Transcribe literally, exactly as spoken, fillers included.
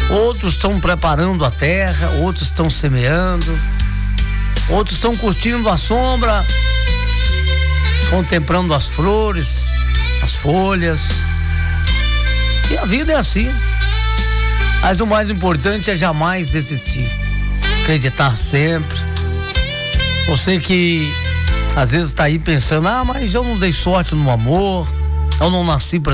outros estão preparando a terra, outros estão semeando, outros estão curtindo a sombra, contemplando as flores, as folhas. E a vida é assim. Mas o mais importante é jamais desistir, acreditar sempre. Você que às vezes está aí pensando, ah, mas eu não dei sorte no amor, eu não nasci para